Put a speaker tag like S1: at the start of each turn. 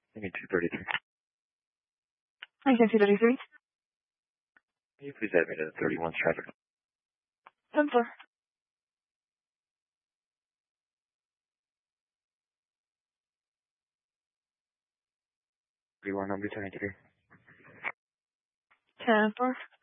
S1: Give me 233.
S2: I can see 33.
S1: Can you please add me to the 31's traffic?
S2: 10-4.
S1: Number 23.
S2: 10-4.